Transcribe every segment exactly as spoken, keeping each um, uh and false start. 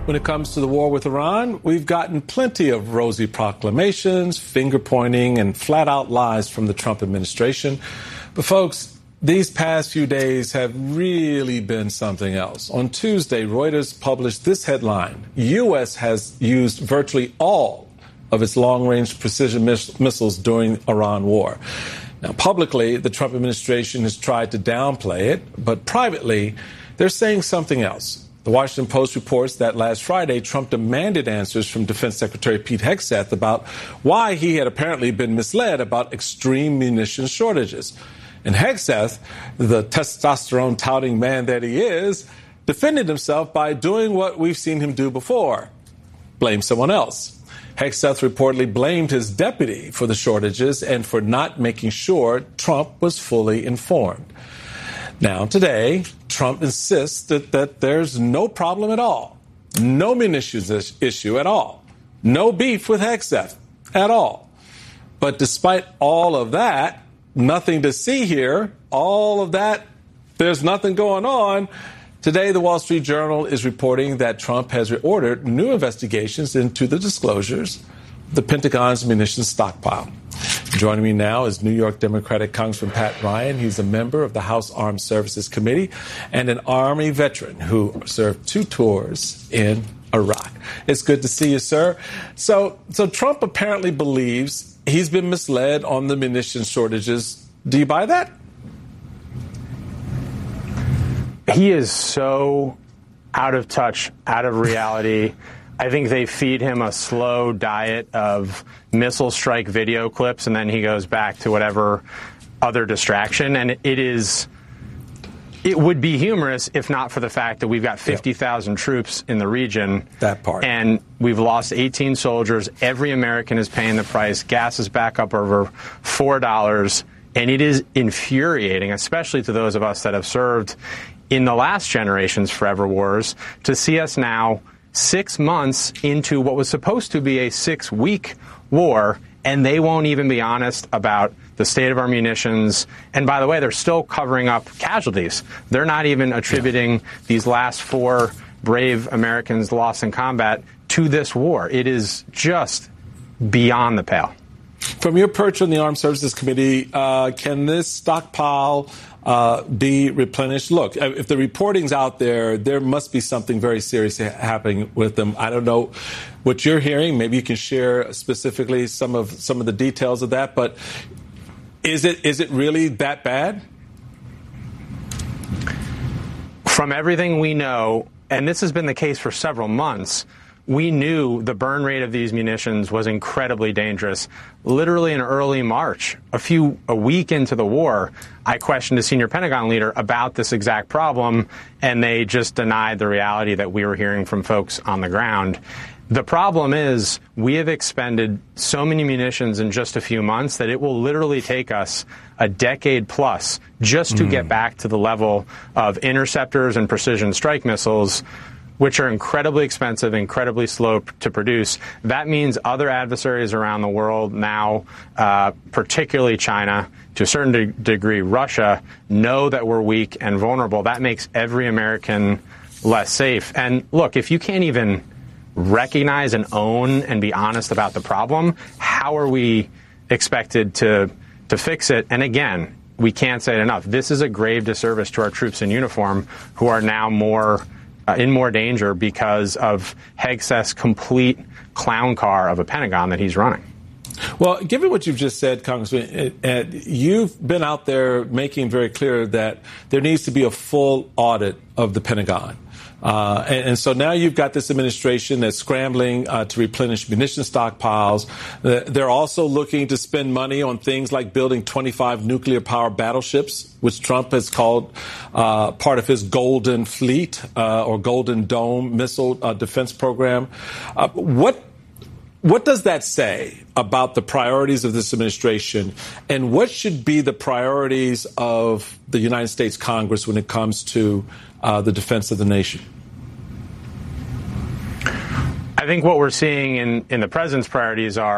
when it comes to the war with Iran, we've gotten plenty of rosy proclamations, finger-pointing, and flat-out lies from the Trump administration. But, folks, these past few days have really been something else. On Tuesday, Reuters published this headline: U S has used virtually all of its long-range precision miss- missiles during Iran war. Now, publicly, the Trump administration has tried to downplay it, but privately, they're saying something else. The Washington Post reports that last Friday, Trump demanded answers from Defense Secretary Pete Hegseth about why he had apparently been misled about extreme munitions shortages. And Hegseth, the testosterone-touting man that he is, defended himself by doing what we've seen him do before: blame someone else. Hegseth reportedly blamed his deputy for the shortages and for not making sure Trump was fully informed. Now, today, Trump insists that, that there's no problem at all, no munitions issue at all, no beef with Hegseth at all. But despite all of that, nothing to see here, all of that, there's nothing going on. Today, the Wall Street Journal is reporting that Trump has ordered new investigations into the disclosures of the Pentagon's munitions stockpile. Joining me now is New York Democratic Congressman Pat Ryan. He's a member of the House Armed Services Committee and an Army veteran who served two tours in Iraq. It's good to see you, sir. So, so Trump apparently believes he's been misled on the munitions shortages. Do you buy that? He is so out of touch, out of reality. I think they feed him a slow diet of missile strike video clips, and then he goes back to whatever other distraction. And it is, it would be humorous if not for the fact that we've got fifty thousand yep. troops in the region. That part. And we've lost eighteen soldiers. Every American is paying the price. Gas is back up over four dollars. And it is infuriating, especially to those of us that have served in the last generation's forever wars, to see us now six months into what was supposed to be a six-week war, and they won't even be honest about the state of our munitions. And by the way, they're still covering up casualties. They're not even attributing yeah. these last four brave Americans lost in combat to this war. It is just beyond the pale. From your perch on the Armed Services Committee, uh, can this stockpile uh, be replenished? Look, if the reporting's out there, there must be something very serious happening with them. I don't know what you're hearing. Maybe you can share specifically some of some of the details of that. But is it is it really that bad? From everything we know, and this has been the case for several months, we knew the burn rate of these munitions was incredibly dangerous. Literally in early March, a few a week into the war, I questioned a senior Pentagon leader about this exact problem, and they just denied the reality that we were hearing from folks on the ground. The problem is we have expended so many munitions in just a few months that it will literally take us a decade plus just to mm. get back to the level of interceptors and precision strike missiles, which are incredibly expensive, incredibly slow to produce. That means other adversaries around the world now, uh, particularly China, to a certain de- degree Russia, know that we're weak and vulnerable. That makes every American less safe. And look, if you can't even recognize and own and be honest about the problem, how are we expected to to fix it? And again, we can't say it enough. This is a grave disservice to our troops in uniform who are now more Uh, in more danger because of Hegseth's complete clown car of a Pentagon that he's running. Well, given what you've just said, Congressman, it, it, you've been out there making very clear that there needs to be a full audit of the Pentagon. Uh, and, and so now you've got this administration that's scrambling uh, to replenish munition stockpiles. Uh, they're also looking to spend money on things like building twenty-five nuclear-powered battleships, which Trump has called uh, part of his Golden Fleet uh, or Golden Dome missile uh, defense program. Uh, what what does that say about the priorities of this administration, and what should be the priorities of the United States Congress when it comes to uh, the defense of the nation? I think what we're seeing in, in the president's priorities are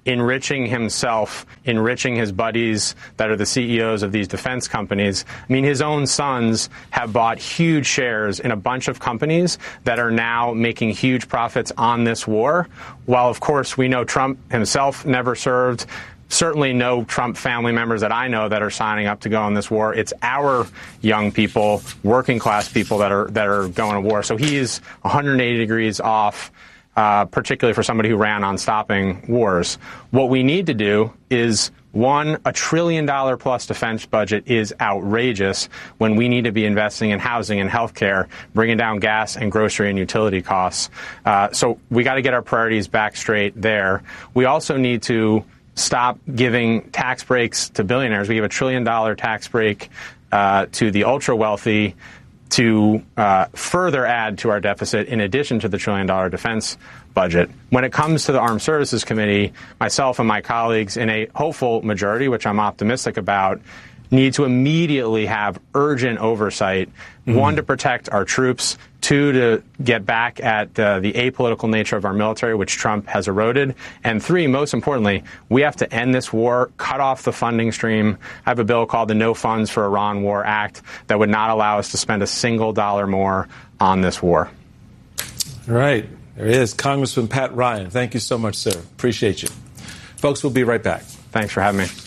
enriching himself, enriching his buddies that are the C E Os of these defense companies. I mean, his own sons have bought huge shares in a bunch of companies that are now making huge profits on this war, while, of course, we know Trump himself never served. Certainly no Trump family members that I know that are signing up to go on this war. It's our young people, working class people that are that are going to war. So he is one hundred eighty degrees off, uh, particularly for somebody who ran on stopping wars. What we need to do is, one, a trillion dollar plus defense budget is outrageous when we need to be investing in housing and health care, bringing down gas and grocery and utility costs. Uh, so we got to get our priorities back straight there. We also need to stop giving tax breaks to billionaires. We give a trillion dollar tax break uh, to the ultra wealthy to uh, further add to our deficit in addition to the trillion dollar defense budget. When it comes to the Armed Services Committee, myself and my colleagues in a hopeful majority, which I'm optimistic about, need to immediately have urgent oversight, mm-hmm. one, to protect our troops, two, to get back at uh, the apolitical nature of our military, which Trump has eroded, and three, most importantly, we have to end this war, cut off the funding stream. I have a bill called the No Funds for Iran War Act that would not allow us to spend a single dollar more on this war. All right. There he is, Congressman Pat Ryan. Thank you so much, sir. Appreciate you. Folks, we'll be right back. Thanks for having me.